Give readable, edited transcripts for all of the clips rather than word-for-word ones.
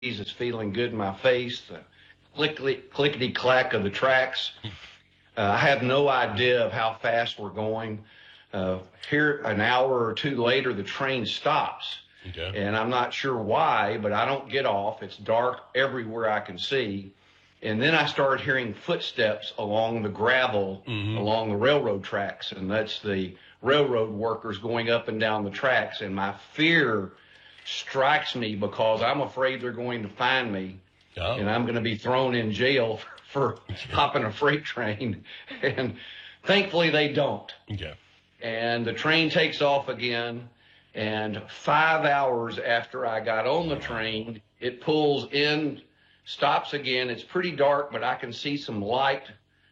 It's feeling good in my face. The clickety clack of the tracks. I have no idea of how fast we're going. Here, an hour or two later, the train stops. Okay. And I'm not sure why, but I don't get off. It's dark everywhere I can see. And then I started hearing footsteps along the gravel, along the railroad tracks. And that's the railroad workers going up and down the tracks. And my fear strikes me because I'm afraid they're going to find me. Oh. And I'm going to be thrown in jail for hopping a freight train. And thankfully they don't. Okay. And the train takes off again. And 5 hours after I got on the train, it pulls in, stops again. It's pretty dark, but I can see some light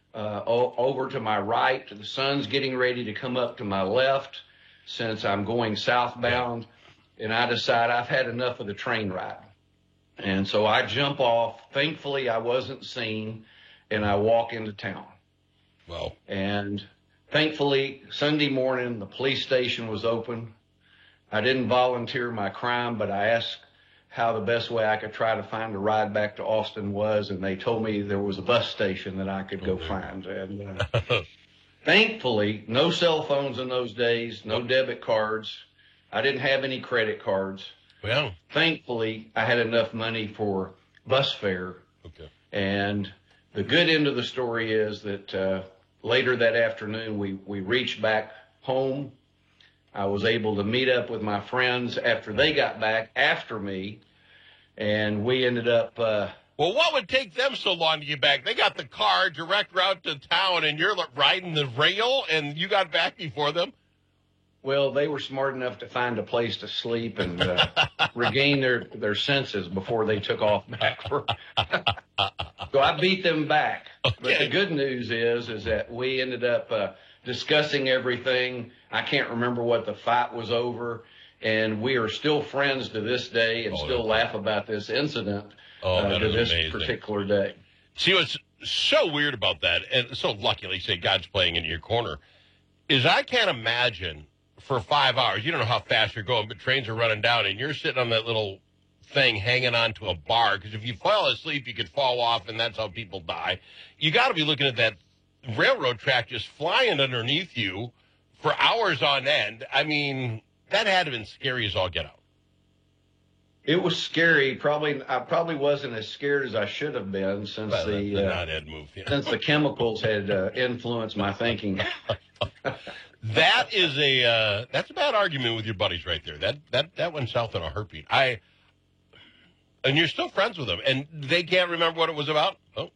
over to my right. The sun's getting ready to come up to my left since I'm going southbound. And I decide I've had enough of the train ride. And so I jump off. Thankfully, I wasn't seen, and I walk into town. Well. And thankfully, Sunday morning, the police station was open. I didn't volunteer my crime, but I asked how the best way I could try to find a ride back to Austin was, and they told me there was a bus station that I could go find. And thankfully, no cell phones in those days, no debit cards. I didn't have any credit cards. Well, thankfully, I had enough money for bus fare. Okay. And the good end of the story is that later that afternoon, we reached back home. I was able to meet up with my friends after they got back after me, and we ended up. Well, what would take them so long to get back? They got the car, direct route to town, and you're riding the rail, and you got back before them? Well, they were smart enough to find a place to sleep and regain their senses before they took off back. So I beat them back. Okay. But the good news is that we ended up discussing everything. I can't remember what the fight was over, and we are still friends to this day and still laugh about this incident to this particular day. See, what's so weird about that, and so lucky, like you say, God's playing into your corner, is I can't imagine for 5 hours, you don't know how fast you're going, but trains are running down, and you're sitting on that little thing hanging on to a bar, because if you fall asleep, you could fall off, and that's how people die. You got to be looking at that railroad track just flying underneath you for hours on end. I mean, that had to have been scary as all get out. It was scary. I probably wasn't as scared as I should have been since the knothead move, since the chemicals had influenced my thinking. That is that's a bad argument with your buddies right there. That went south in a heartbeat. And you're still friends with them, and they can't remember what it was about? Oh.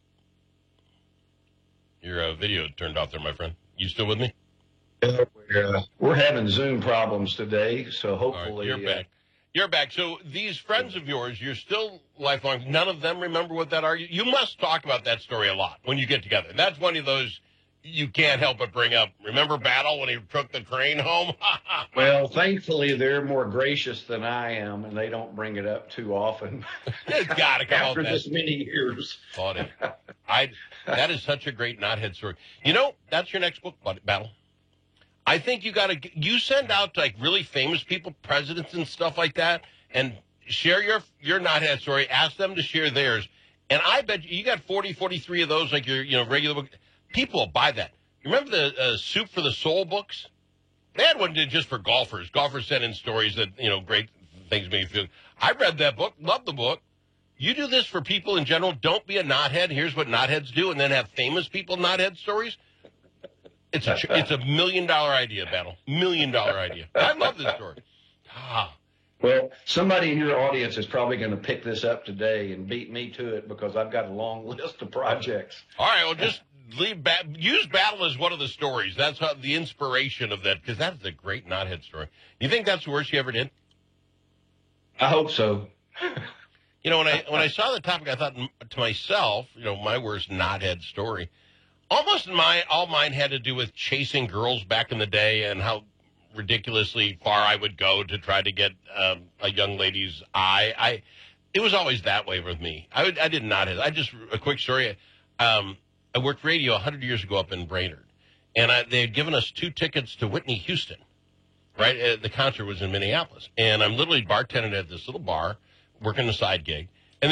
Your video turned off there, my friend. You still with me? We're having Zoom problems today, so hopefully... Right, you're back. You're back. So these friends of yours, you're still lifelong. None of them remember what that argument... You must talk about that story a lot when you get together. That's one of those you can't help but bring up. Remember Battle when he took the train home? Well, thankfully, they're more gracious than I am, and they don't bring it up too often. It's got to come after this many years. Funny. That is such a great knothead story. You know, that's your next book, Battle. I think you send out to like really famous people, presidents and stuff like that, and share your knothead story. Ask them to share theirs. And I bet you got 40, 43 of those, like your regular book. People will buy that. You remember the Soup for the Soul books? They had one just for golfers. Golfers sent in stories that, great things make you feel. I read that book, loved the book. You do this for people in general. Don't be a knothead. Here's what knotheads do, and then have famous people knothead stories. It's a $1 million idea, Battle. $1 million idea. I love this story. Well, somebody in your audience is probably going to pick this up today and beat me to it because I've got a long list of projects. All right, well, just use Battle as one of the stories. That's the inspiration of that, because that's a great knothead story. You think that's the worst you ever did? I hope so. When I saw the topic, I thought to myself, my worst knothead story. Almost all mine had to do with chasing girls back in the day and how ridiculously far I would go to try to get a young lady's eye. It was always that way with me. I did not have. A quick story. I worked radio 100 years ago up in Brainerd, and they had given us 2 tickets to Whitney Houston. Right, the concert was in Minneapolis, and I'm literally bartending at this little bar, working a side gig,